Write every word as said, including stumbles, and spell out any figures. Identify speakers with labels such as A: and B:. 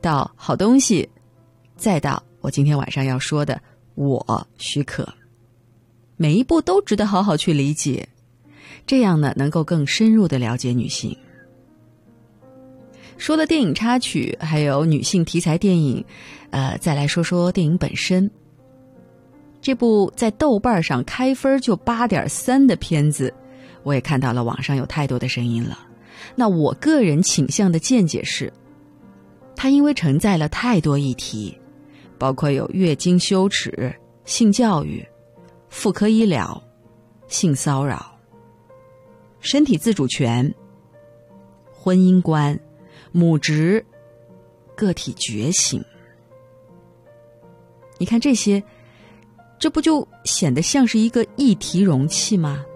A: 到好东西，再到我今天晚上要说的我许可，每一步都值得好好去理解，这样呢能够更深入地了解女性。说了电影插曲还有女性题材电影，呃，再来说说电影本身。这部在豆瓣上开分就 八点三 的片子，我也看到了网上有太多的声音了。那我个人倾向的见解是，它因为承载了太多议题，包括有月经羞耻、性教育、妇科医疗、性骚扰、身体自主权、婚姻观、母职、个体觉醒。你看这些，这不就显得像是一个议题容器吗？